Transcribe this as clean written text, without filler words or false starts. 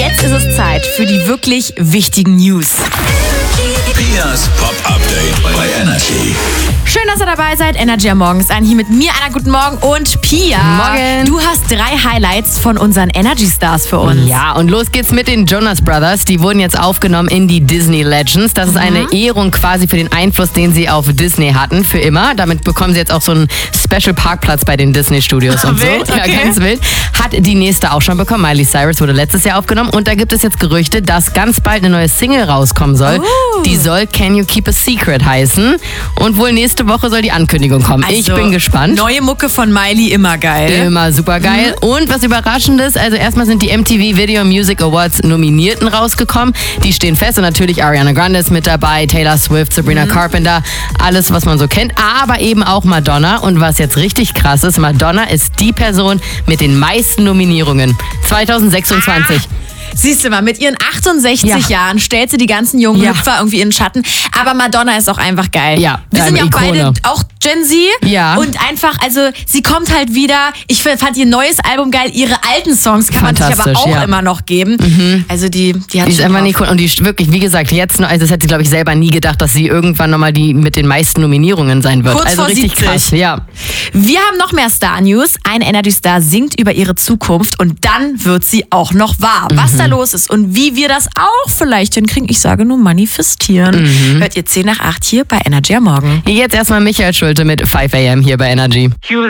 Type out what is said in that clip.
jetzt ist es Zeit für die wirklich wichtigen News. Pias Pop-Update bei Energy. Schön, dass ihr dabei seid. Energy am Morgen ist an. Hier mit mir, Anna, guten Morgen. Und Pia. Morgen. Du hast 3 Highlights von unseren Energy-Stars für uns. Ja, und los geht's mit den Jonas Brothers. Die wurden jetzt aufgenommen in die Disney Legends. Das ist eine Ehrung quasi für den Einfluss, den sie auf Disney hatten, für immer. Damit bekommen sie jetzt auch so einen Special-Parkplatz bei den Disney-Studios und so. Wild, okay. Ja, ganz wild. Hat die nächste auch schon bekommen. Miley Cyrus wurde letztes Jahr aufgenommen. Und da gibt es jetzt Gerüchte, dass ganz bald eine neue Single rauskommen soll. Die soll Can You Keep a Secret heißen. Und wohl nächste Woche soll die Ankündigung kommen. Also, ich bin gespannt. Neue Mucke von Miley, immer geil. Immer super geil. Und was Überraschendes, also erstmal sind die MTV Video Music Awards Nominierten rausgekommen. Die stehen fest und natürlich Ariana Grande ist mit dabei, Taylor Swift, Sabrina Carpenter, alles, was man so kennt. Aber eben auch Madonna. Und was jetzt richtig krass ist, Madonna ist die Person mit den meisten Nominierungen. 2026. Siehst du mal, mit ihren 68 Jahren stellt sie die ganzen jungen Hüpfer irgendwie in den Schatten. Aber Madonna ist auch einfach geil. Ja, wir sind ja auch Ikone. beide auch Gen Z. Ja. Und einfach, also sie kommt halt wieder. Ich fand ihr neues Album geil. Ihre alten Songs kann man sich aber auch immer noch geben. Also die hat Die ist schon einfach drauf. nicht cool. Und die ist wirklich, wie gesagt, jetzt noch, also das hätte sie, glaube ich, selber nie gedacht, dass sie irgendwann nochmal die mit den meisten Nominierungen sein wird. Kurz also vor richtig 70. krass. Ja. Wir haben noch mehr Star-News. Ein Energy-Star singt über ihre Zukunft und dann wird sie auch noch wahr. Was da los ist und wie wir das auch vielleicht hinkriegen, ich sage nur manifestieren. Hört ihr 10 nach 8 hier bei Energy am Morgen. Jetzt erstmal Michael Schulte mit 5 AM hier bei Energy.